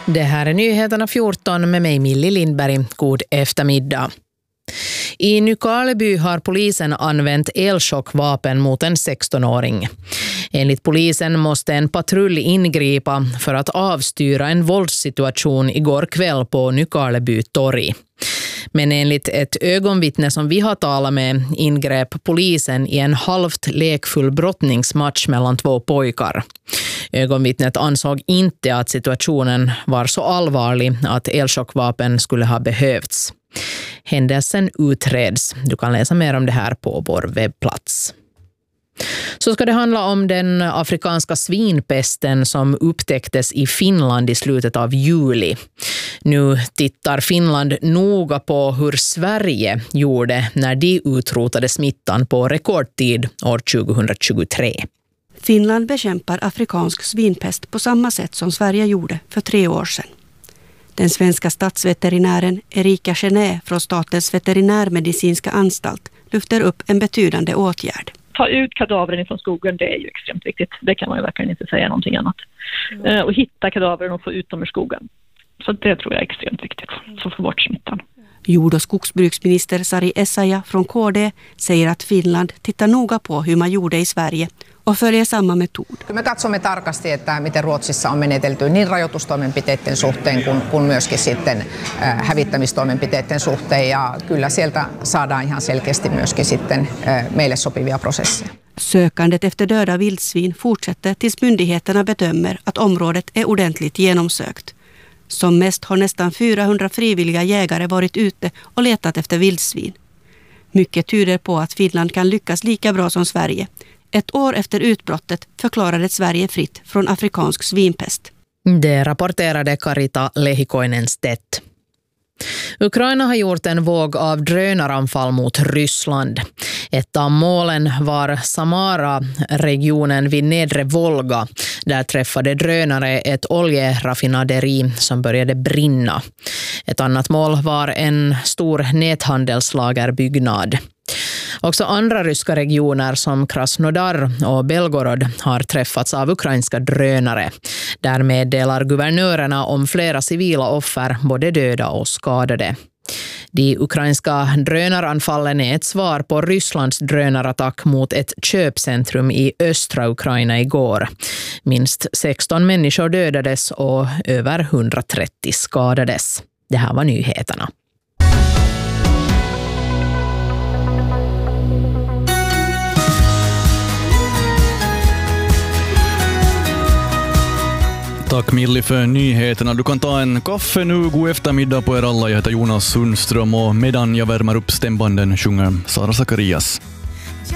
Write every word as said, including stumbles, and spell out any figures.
Det här är nyheterna fjorton med mig Millie Lindberg. God eftermiddag. I Nykarleby har polisen använt elchockvapen mot en sextonåring. Enligt polisen måste en patrull ingripa för att avstyra en våldssituation igår kväll på Nykarleby torg. Men enligt ett ögonvittne som vi har talat med ingrep polisen i en halvt lekfull brottningsmatch mellan två pojkar. Ögonvittnet ansåg inte att situationen var så allvarlig att elchockvapen skulle ha behövts. Händelsen utreds. Du kan läsa mer om det här på vår webbplats. Så ska det handla om den afrikanska svinpesten som upptäcktes i Finland i slutet av juli. Nu tittar Finland noga på hur Sverige gjorde när de utrotade smittan på rekordtid år tjugohundratjugotre. Finland bekämpar afrikansk svinpest på samma sätt som Sverige gjorde för tre år sedan. Den svenska statsveterinären Erika Gené från Statens veterinärmedicinska anstalt lyfter upp en betydande åtgärd. Ta ut kadavren från skogen, det är ju extremt viktigt. Det kan man ju verkligen inte säga någonting annat. Mm. Och hitta kadavren och få ut dem ur skogen. Så det tror jag är extremt viktigt, så få bort smittan. Jord- och skogsbruksminister Sari Essayah från K D säger att Finland tittar noga på hur man gjorde i Sverige och följer samma metod. Me katsomme tarkasti, että miten Ruotsissa on menetelty niin rajoitustoimenpiteiden suhteen kuin, kuin myöskin sitten äh, hävittämistoimenpiteiden suhteen. Ja kyllä sieltä saadaan ihan selkeästi myöskin sitten äh, meille sopivia prosesseja. Sökandet efter döda vildsvin fortsätter tills myndigheterna bedömer att området är ordentligt genomsökt. Som mest har nästan fyrahundra frivilliga jägare varit ute och letat efter vildsvin. Mycket tyder på att Finland kan lyckas lika bra som Sverige. Ett år efter utbrottet förklarade Sverige fritt från afrikansk svinpest. Det rapporterade Karita Lehikoinen-Stedt. Ukraina har gjort en våg av drönaranfall mot Ryssland. Ett av målen var Samara-regionen vid nedre Volga. Där träffade drönare ett oljeraffinaderi som började brinna. Ett annat mål var en stor näthandelslagerbyggnad. Också andra ryska regioner som Krasnodar och Belgorod har träffats av ukrainska drönare. Därmed delar guvernörerna om flera civila offer, både döda och skadade. De ukrainska drönaranfallen är ett svar på Rysslands drönarattack mot ett köpcentrum i östra Ukraina igår. Minst sexton människor dödades och över hundratrettio skadades. Det här var nyheterna. Tack Millie för nyheterna. Du kan ta en kaffe nu. God eftermiddag på er alla. Jag heter Jonas Sundström och medan jag värmer upp stämbanden sjunger Sara Zacharias.